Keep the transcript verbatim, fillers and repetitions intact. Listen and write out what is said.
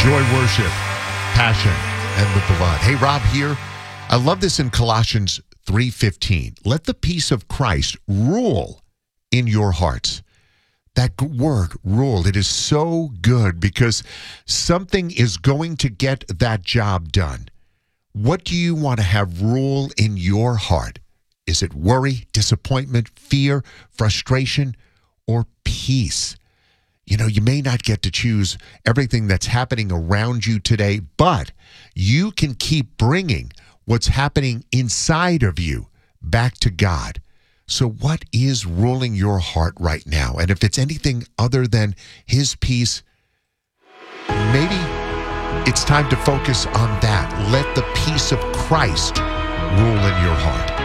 Joy, worship, passion, and the blood. Hey, Rob here. I love this in Colossians three fifteen. Let the peace of Christ rule in your hearts. That word, rule, it is so good because something is going to get that job done. What do you want to have rule in your heart? Is it worry, disappointment, fear, frustration, or peace? You know, you may not get to choose everything that's happening around you today, but you can keep bringing what's happening inside of you back to God. So what is ruling your heart right now? And if it's anything other than his peace, maybe it's time to focus on that. Let the peace of Christ rule in your heart.